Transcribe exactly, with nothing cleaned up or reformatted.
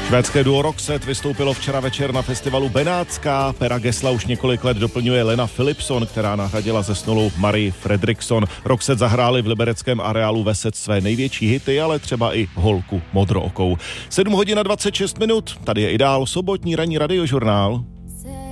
Švédské duo Roxette vystoupilo včera večer na festivalu Benátská. Pera Gessla už několik let doplňuje Lena Philipson, která nahradila zesnulou Marie Fredriksson. Roxette zahráli v libereckém areálu Vesec své největší hity, ale třeba i Holku modrookou. sedm hodin a dvacet šest minut, tady je i dál sobotní ranní radiožurnál.